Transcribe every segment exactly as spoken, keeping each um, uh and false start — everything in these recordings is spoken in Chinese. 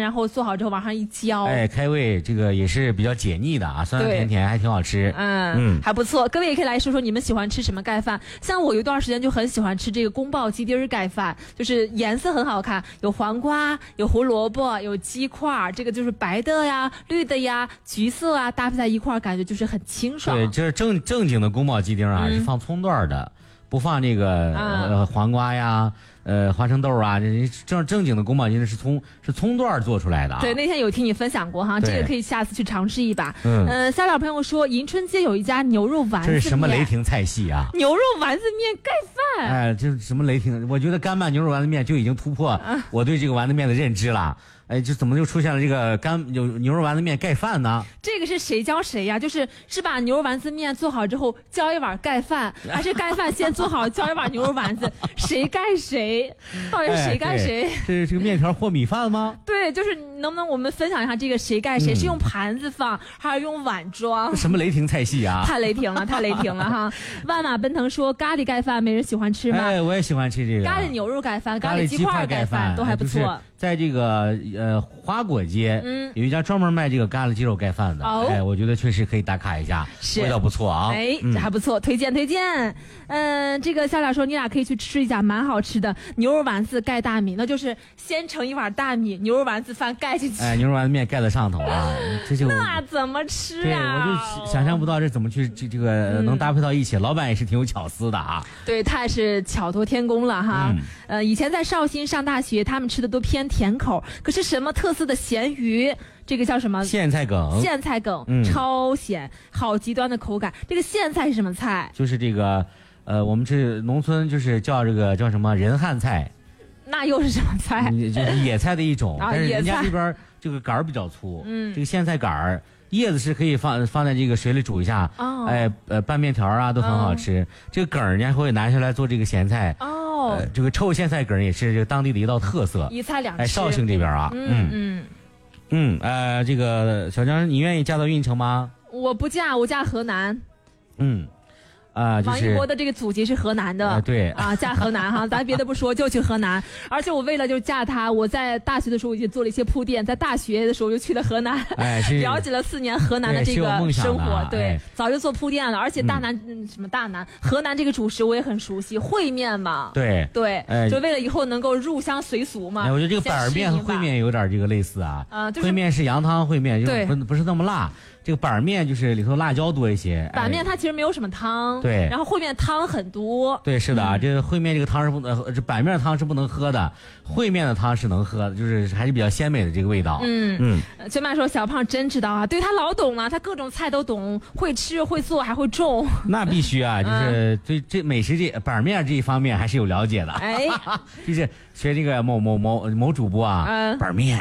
然后做好之后往上一浇， 哎，开胃这个也是比较解腻的啊，酸酸甜甜还挺好吃。 嗯嗯，还不错。各位也可以来说说你们喜欢吃什么盖饭。像我有一段时间就很喜欢吃这个宫保鸡丁盖饭，就是颜色很好看，有黄瓜，有胡萝卜，有鸡块，这个就是白的呀、绿的呀、橘色啊，搭配在一块儿，感觉就是很清爽。 对，就是正正经的宫保鸡丁啊，嗯、是放葱段的，不放这个、啊、呃黄瓜呀。呃，花生豆啊，这正正经的宫保鸡丁是葱是葱段做出来的、啊。 对，那天有听你分享过哈，这个可以下次去尝试一把。 嗯， 呃，小老朋友说，迎春街有一家牛肉丸子面， 这是什么雷霆菜系啊？ 牛肉丸子面盖饭。 哎，这是什么雷霆？我觉得干拌牛肉丸子面就已经突破我对这个丸子面的认知了。哎，这怎么就出现了这个干牛牛肉丸子面盖饭呢？ 这个是谁教谁呀？就是是把牛肉丸子面做好之后浇一碗盖饭，还是盖饭先做好浇一碗牛肉丸子？谁盖谁？到底是谁盖谁？ 哎、这是这个面条和米饭吗？ 对，就是能不能我们分享一下这个谁盖谁？嗯、是用盘子放，还是用碗装？ 什么雷霆菜系啊？ 太雷霆了，太雷霆了哈！万马奔腾说咖喱盖饭没人喜欢吃吗？ 哎，我也喜欢吃这个咖喱牛肉盖饭、 咖喱鸡块盖饭都还不错。 就是在这个呃花果街，嗯，有一家专门卖这个咖喱鸡肉盖饭的，哦、哎，我觉得确实可以打卡一下，味道不错啊， 哎，嗯、还不错，推荐推荐。嗯、呃，这个小俩说你俩可以去吃一下，蛮好吃的牛肉丸子盖大米，那就是先盛一碗大米，牛肉丸子饭盖进去， 哎，牛肉丸子面盖在上头啊，这就那怎么吃啊？ 对，我就想象不到这怎么去这这个能搭配到一起，嗯、老板也是挺有巧思的啊。 对，他也是巧夺天工了哈。嗯、呃，以前在绍兴上大学，他们吃的都偏甜口，可是什么特色的咸鱼，这个叫什么？ 苋菜梗。 苋菜梗、嗯、超咸，好极端的口感。这个苋菜是什么菜？ 就是这个，呃，我们这农村就是叫这个叫什么人汉菜。 那又是什么菜？ 就是野菜的一种， 啊、 但是人家这边这个杆儿比较粗，嗯，这个苋菜杆儿。叶子是可以放放在这个水里煮一下，哦，哎呃拌面条啊都很好吃。哦、这个梗儿人家会拿下来做这个咸菜，哦，呃、这个臭苋菜梗也是这个当地的一道特色， 一菜两吃。 哎，绍兴这边啊， 嗯嗯嗯呃，这个小江，你愿意嫁到运城吗？ 我不嫁，我嫁河南。 嗯。啊、呃，就是王一博的这个祖籍是河南的， 呃、对啊，嫁河南哈，咱别的不说，就去河南。而且我为了就嫁他，我在大学的时候已经做了一些铺垫，在大学的时候就去了河南， 哎， 了解了四年河南的这个生活，对， 哎、 早就做铺垫了。而且大南、嗯、什么大南，河南这个主食我也很熟悉，烩面嘛， 对对， 哎， 就为了以后能够入乡随俗嘛。 哎，我觉得这个板面和烩面有点这个类似啊， 啊、呃，就是烩面是羊汤烩面，就不不是那么辣。这个板面就是里头辣椒多一些， 板面它其实没有什么汤， 对， 然后烩面汤很多， 对，是的啊，嗯、这个烩面这个汤是不能，这板面汤是不能喝的，烩面的汤是能喝的，就是还是比较鲜美的这个味道。 嗯嗯，全麦说小胖真知道啊，对他老懂了，他各种菜都懂，会吃会做还会种。 那必须啊，就是对这美食这板面这一方面还是有了解的。 哎， 就是学这个某某某某主播啊，嗯、板面。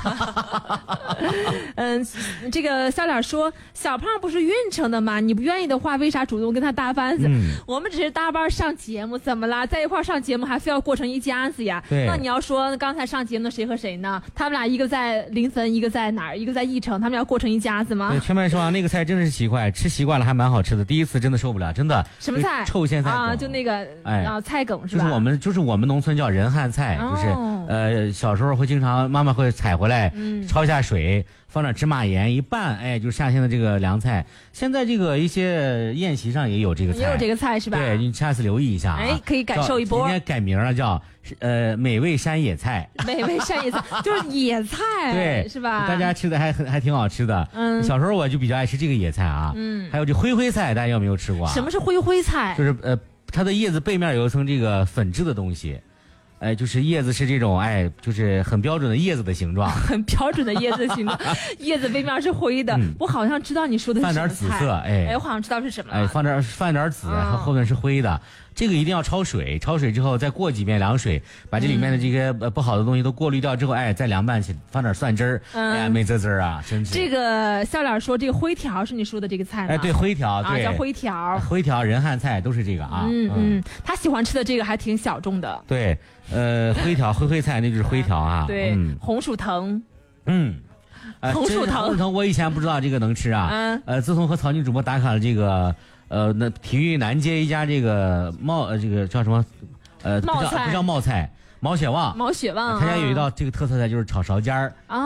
嗯，这个小脸说小胖不是运城的吗？你不愿意的话，为啥主动跟他搭班子？嗯、我们只是搭班上节目，怎么啦？在一块上节目还非要过成一家子呀？ 对。 那你要说刚才上节目的谁和谁呢？他们俩一个在临汾，一个在哪儿？一个在义城，他们要过成一家子吗？ 对，全麦说啊，那个菜真的是奇怪，吃习惯了还蛮好吃的，第一次真的受不了，真的。 什么菜？ 臭苋菜啊，就那个哎啊菜梗是吧？ 就是我们就是我们农村叫人汉菜，哦、就是呃小时候会经常妈妈会采回来，嗯，焯一下水。放点芝麻盐一拌，哎，就是夏天的这个凉菜。现在这个一些宴席上也有这个菜， 也有这个菜是吧？ 对，你下次留意一下、啊， 哎，可以感受一波。 今天改名了，叫呃美味山野菜。 美味山野菜就是野菜， 对， 是吧？ 大家吃的还很还挺好吃的。嗯，小时候我就比较爱吃这个野菜啊。嗯，还有这灰灰菜，大家有没有吃过、啊？ 什么是灰灰菜？ 就是呃，它的叶子背面有一层这个粉质的东西。哎，就是叶子是这种，哎，就是很标准的叶子的形状， 很标准的叶子的形状，叶子背面是灰的。嗯、我好像知道你说的是什么菜， 放点紫色，哎， 哎，我好像知道是什么了。 哎，放点放点紫，然后后面是灰的。这个一定要焯水，焯水之后再过几遍凉水，把这里面的这个呃不好的东西都过滤掉之后，哎，再凉拌起，放点蒜汁儿，嗯、哎呀，美滋滋啊，真是。 这个笑脸说，这个灰条是你说的这个菜吗？ 哎，对，灰条，对， 啊、叫灰条， 灰条人汉菜都是这个啊。 嗯嗯，他喜欢吃的这个还挺小众的。 对，呃，灰条灰灰菜那就是灰条啊。 对，嗯、红薯藤。 嗯。呃、 红薯藤， 红薯藤，我以前不知道这个能吃啊。嗯。呃，自从和曹宁主播打卡了这个。呃，那体育南街一家这个冒呃这个叫什么？呃，不叫不叫冒菜，毛血旺。 毛血旺， 他家有一道这个特色菜就是炒勺尖儿。 啊。